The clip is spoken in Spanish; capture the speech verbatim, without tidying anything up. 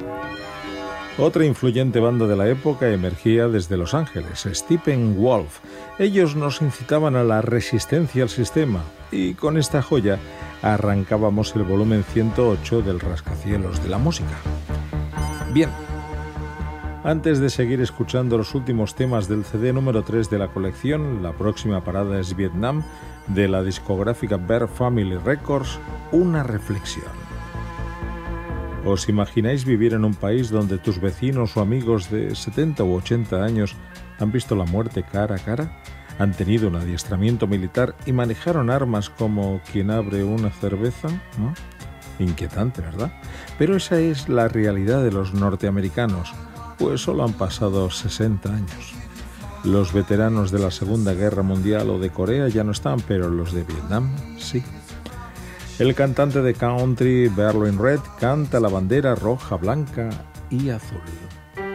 Otra influyente banda de la época emergía desde Los Ángeles, Steppenwolf. Ellos nos incitaban a la resistencia al sistema y con esta joya arrancábamos el volumen ciento ocho del rascacielos de la música. Bien, antes de seguir escuchando los últimos temas del C D número tres de la colección, la próxima parada es Vietnam, de la discográfica Bear Family Records, una reflexión. ¿Os imagináis vivir en un país donde tus vecinos o amigos de setenta u ochenta años han visto la muerte cara a cara, han tenido un adiestramiento militar y manejaron armas como quien abre una cerveza? ¿No? Inquietante, ¿verdad? Pero esa es la realidad de los norteamericanos, pues solo han pasado sesenta años. Los veteranos de la Segunda Guerra Mundial o de Corea ya no están, pero los de Vietnam sí. El cantante de country Berlin Red canta la bandera roja, blanca y azul.